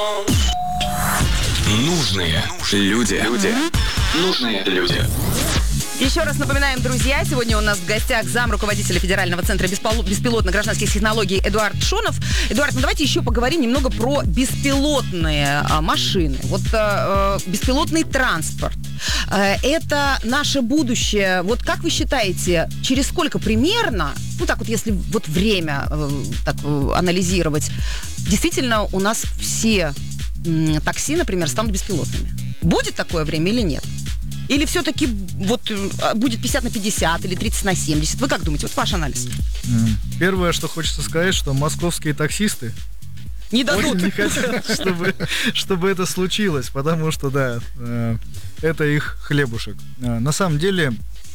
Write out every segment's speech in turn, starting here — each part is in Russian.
Нужные люди. Нужные люди. Еще раз напоминаем, друзья, сегодня у нас в гостях зам руководителя Федерального центра беспилотных гражданских технологий Эдуард Шонов. Эдуард, ну давайте еще поговорим немного про беспилотные машины. Вот беспилотный транспорт. Это наше будущее. Вот как вы считаете, через сколько примерно, ну так вот если вот время так анализировать, действительно у нас все такси, например, станут беспилотными? Будет такое время или нет? Или все-таки вот будет 50/50 или 30/70? Вы как думаете? Вот ваш анализ. Первое, что хочется сказать, что московские таксисты не дадут. Очень не хотят, чтобы это случилось, потому что, да, это их хлебушек. На самом деле,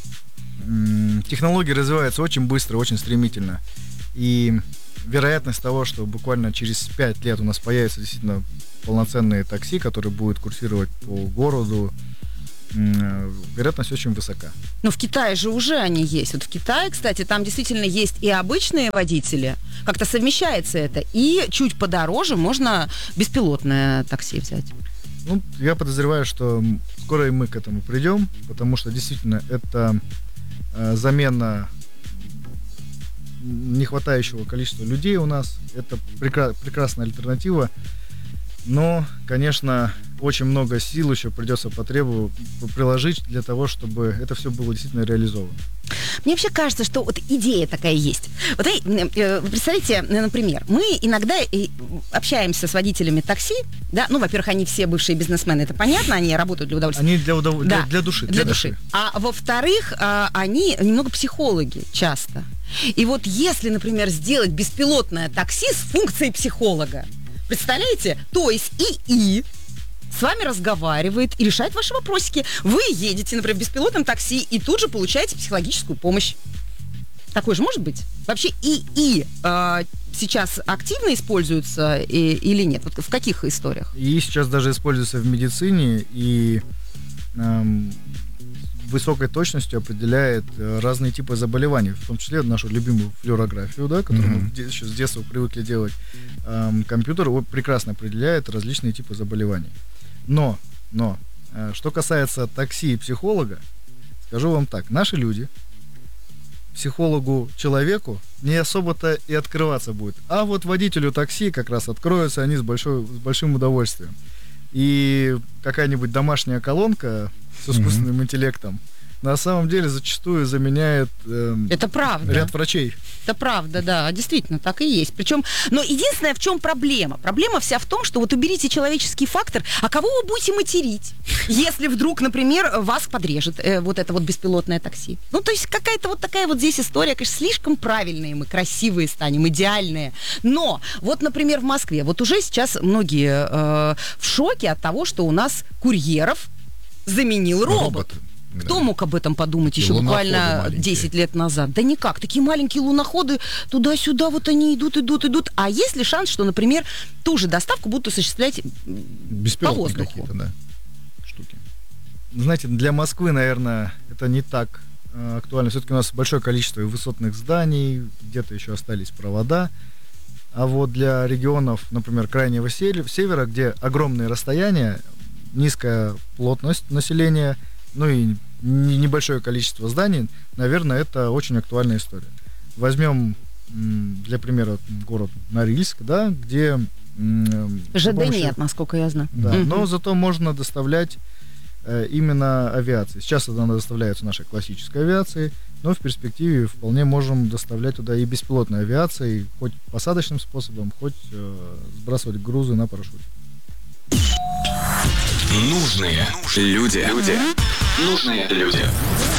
технологии развиваются очень быстро, очень стремительно. И вероятность того, что буквально через 5 лет у нас появятся действительно полноценные такси, которые будут курсировать по городу, вероятность очень высока. Но в Китае же уже они есть. Вот в Китае, кстати, там действительно есть и обычные водители, как-то совмещается это, и чуть подороже можно беспилотное такси взять. Ну, я подозреваю, что скоро и мы к этому придем, потому что действительно это замена нехватающего количества людей у нас. Это прекрасная альтернатива. Но, конечно, очень много сил еще придется приложить для того, чтобы это все было действительно реализовано. Мне вообще кажется, что вот идея такая есть. Вот представляете, например, мы иногда общаемся с водителями такси, да, ну, во-первых, они все бывшие бизнесмены, это понятно, они работают для удовольствия. Они для души. Для души. А во-вторых, они немного психологи часто. И вот если, например, сделать беспилотное такси с функцией психолога, представляете? То есть ИИ с вами разговаривает и решает ваши вопросики. Вы едете, например, в беспилотном такси и тут же получаете психологическую помощь. Такое же может быть? Вообще ИИ сейчас активно используется или нет? Вот в каких историях? ИИ сейчас даже используется в медицине и высокой точностью определяет разные типы заболеваний, в том числе нашу любимую флюорографию, да, которую мы еще с детства привыкли делать. Компьютер прекрасно определяет различные типы заболеваний. Но, что касается такси и психолога, скажу вам так, наши люди психологу-человеку не особо-то и открываться будет. А вот водителю такси как раз откроются они с большим удовольствием. И какая-нибудь домашняя колонка с искусственным интеллектом на самом деле зачастую заменяет это правда. Ряд врачей. Это правда, да, действительно, так и есть. Причем, но единственное, в чем проблема? Проблема вся в том, что вот уберите человеческий фактор, а кого вы будете материть, если вдруг, например, вас подрежет вот это вот беспилотное такси? Ну, то есть какая-то вот такая вот здесь история, конечно, слишком правильные мы, красивые станем, идеальные. Но вот, например, в Москве, вот уже сейчас многие в шоке от того, что у нас курьеров заменил робот. Кто мог об этом подумать еще буквально 10 лет назад? Да никак. Такие маленькие луноходы туда-сюда, вот они идут. А есть ли шанс, что, например, ту же доставку будут осуществлять по воздуху? Какие-то, да, штуки. Знаете, для Москвы, наверное, это не так актуально. Все-таки у нас большое количество высотных зданий, где-то еще остались провода. А вот для регионов, например, крайнего севера, где огромные расстояния, низкая плотность населения, ну и небольшое количество зданий, наверное, это очень актуальная история. Возьмем для примера город Норильск, да, где ЖД нет, насколько я знаю. Да, но зато можно доставлять именно авиации. Сейчас она доставляется нашей классической авиацией, но в перспективе вполне можем доставлять туда и беспилотной авиацией, хоть посадочным способом, хоть сбрасывать грузы на парашюте. Нужные люди. Нужные люди.